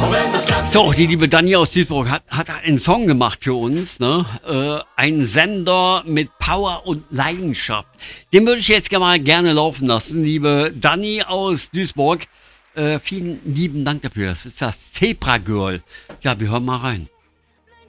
So, die liebe Dani aus Duisburg hat einen Song gemacht für uns, ne? Ein Sender mit Power und Leidenschaft. Den würde ich jetzt mal gerne laufen lassen, liebe Dani aus Duisburg. Vielen lieben Dank dafür. Das ist das Zebra Girl. Ja, wir hören mal rein.